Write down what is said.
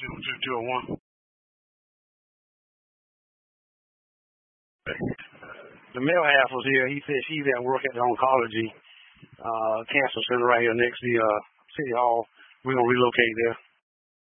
201. The male half was here. He said she's at work at the oncology cancer center right here next to the City Hall. We're going to relocate there.